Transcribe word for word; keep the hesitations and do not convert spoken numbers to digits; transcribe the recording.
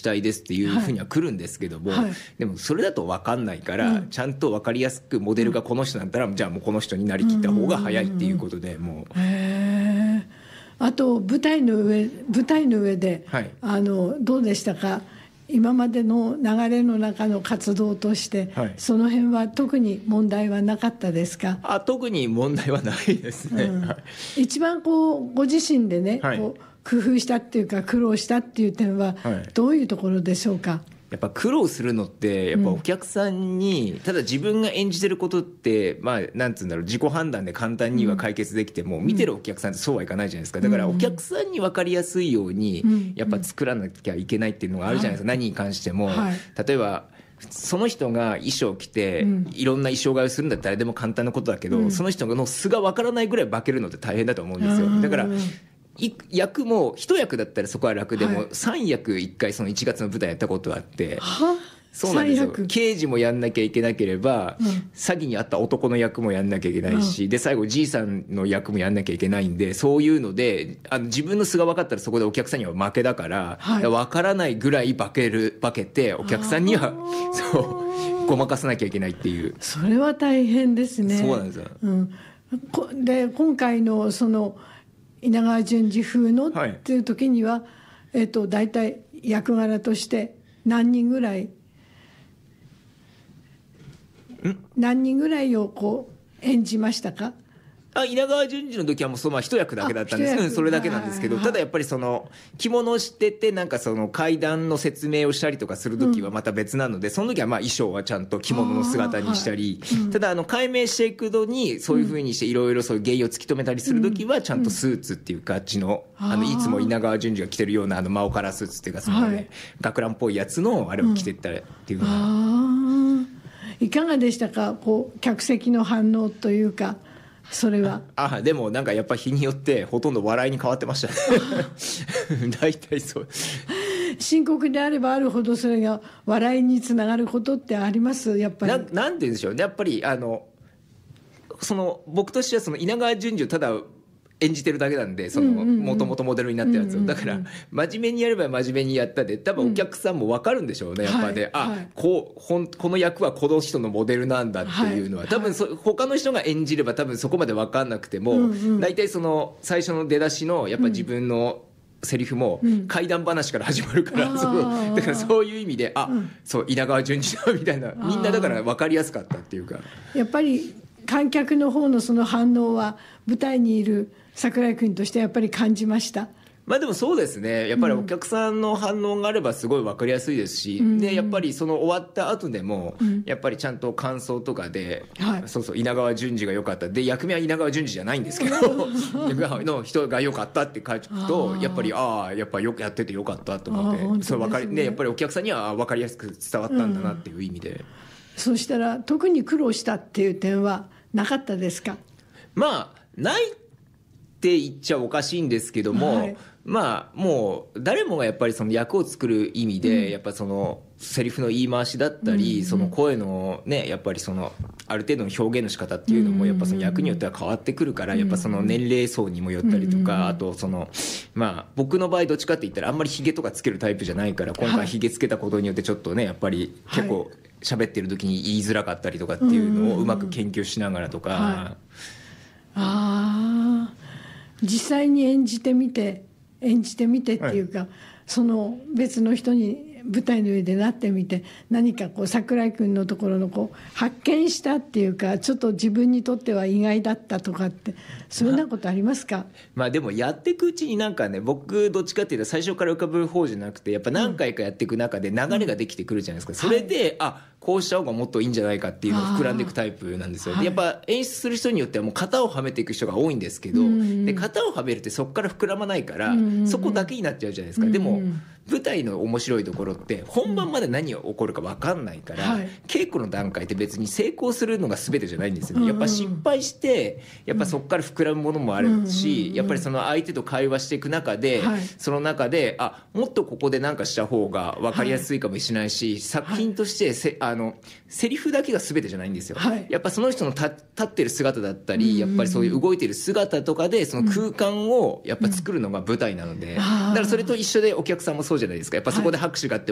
したいですっていうふうには来るんですけども、 はいはい、でもそれだと分かんないから、うん、ちゃんと分かりやすくモデルがこの人だったら、うん、じゃあもうこの人になりきった方が早いっていうことで、もう。 へー。あと舞台の上舞台の上で、はい、あのどうでしたか、今までの流れの中の活動として、はい、その辺は特に問題はなかったですか？ あ、特に問題はないですね、うん、 一番こうご自身でね、はい、こう工夫したっていうか苦労したっていう点はどういうところでしょうか？ やっぱ苦労するのってやっぱお客さんに、うん、ただ自分が演じてることってまあなんつうんだろう、自己判断で簡単には解決できても、うん、見てるお客さんってそうはいかないじゃないですか。だからお客さんに分かりやすいようにやっぱ作らなきゃいけないっていうのがあるじゃないですか、はい、何に関しても、はい、例えばその人が衣装を着て、うん、いろんな衣装替えをするんだったら誰でも簡単なことだけど、うん、その人の素が分からないぐらい化けるのって大変だと思うんですよ。だから役も一役だったらそこは楽でも、はい、さん役いっかいそのいちがつの舞台やったことがあって、はそうなんですよ。刑事もやんなきゃいけなければ、うん、詐欺にあった男の役もやんなきゃいけないし、うん、で最後じいさんの役もやんなきゃいけないんで、そういうのであの自分の素が分かったらそこでお客さんには負けだから、はい、分からないぐらい化ける化けてお客さんにはそうごまかさなきゃいけないっていう。 それは大変ですね。 そうなんですよ、 うん、で今回のその稲川淳二風のっていう時には、はい、えっと大体役柄として何人ぐらい何人ぐらいをこう演じましたか？ あ、稲川淳二の時はもうそのまあ一役だけだったんですけど、それだけなんですけど、ただやっぱりその着物をしててなんかその階段の説明をしたりとかする時はまた別なので、うん、その時はまあ衣装はちゃんと着物の姿にしたり、はいうん、ただあの改名していくのにそういう風にしていろいろそういう芸を突き止めたりする時はちゃんとスーツっていうか、あっちのあのいつも稲川淳二が着てるようなあの真央カラースーツっていうかそのね、はい、学ランっぽいやつのあれを着てったっていうのは、 うん、いかがでしたか、こう客席の反応というか。それはあでもなんかやっぱ日によってほとんど笑いに変わってましたね大体そう深刻であればあるほどそれが笑いにつながることってあります？やっぱり な, なんて言うんでしょうね、やっぱりあのその僕としてはその稲川淳二をただ演じてるだけなんで、そのもともとモデルになったやつを、だから真面目にやれば真面目にやったで多分お客さんも分かるんでしょうね、やっぱね、あ、こうほんこの役はこの人のモデルなんだっていうのは、多分そ他の人が演じれば多分そこまで分かんなくても、大体その最初の出だしのやっぱ自分のセリフも怪談話から始まるから、うん、そうだからそういう意味であ、うん、そう稲川淳二だみたいな、みんなだから分かりやすかったっていうか、 やっぱり観客の方のその反応は舞台にいる櫻井君としてやっぱり感じました？ まあでもそうですね、やっぱりお客さんの反応があればすごい分かりやすいですし、うん、でやっぱりその終わった後でも、うん、やっぱりちゃんと感想とかで、はい、そうそう稲川淳二が良かったで、役名は稲川淳二じゃないんですけどの人が良かったって書くとやっぱりああやっぱよくやってて良かったと思って、ね、そう分かり、ね、やっぱりお客さんには分かりやすく伝わったんだなっていう意味で、うん、 そしたら特に苦労したっていう点はなかったですか？ まあないって言っちゃおかしいんですけども、はい、まあもう誰もがやっぱりその役を作る意味で、うん、やっぱそのセリフの言い回しだったり、うん、その声のねやっぱりそのある程度の表現の仕方っていうのもやっぱその役によっては変わってくるから、やっぱその年齢層にもよったりとか、あとそのまあ僕の場合どっちかって言ったらあんまりヒゲとかつけるタイプじゃないから、今回ヒゲつけたことによってちょっとねやっぱり結構喋ってる時に言いづらかったりとかっていうのをうまく研究しながらとか、はい、 ああ実際に演じてみて演じてみてっていうか、はい、その別の人に舞台の上でなってみて何かこう櫻井君のところのこう発見したっていうか、ちょっと自分にとっては意外だったとかってそんなことありますか？ まあでもやっていくうちになんかね、僕どっちかっていうと最初から浮かぶ方じゃなくて、やっぱ何回かやっていく中で流れができてくるじゃないですか、うん、それで、はい、あこうした方がもっといいんじゃないかっていうのを膨らんでいくタイプなんですよ。でやっぱ演出する人によってはもう型をはめていく人が多いんですけど、うん、で型をはめるってそこから膨らまないから、うん、そこだけになっちゃうじゃないですか、うん、でも舞台の面白いところって本番まで何が起こるか分かんないから、うんはい、稽古の段階って別に成功するのが全てじゃないんですよね。やっぱ失敗してやっぱそこから膨らむものもあるし、やっぱりその相手と会話していく中で、はい、その中であもっとここで何かした方が分かりやすいかもしれないし、はい、作品としてせあのセリフだけが全てじゃないんですよ、はい、やっぱその人の立ってる姿だったり、やっぱりそういう動いてる姿とかでその空間をやっぱ作るのが舞台なので、だからそれと一緒でお客さんもそうじゃないですか。やっぱそこで拍手があって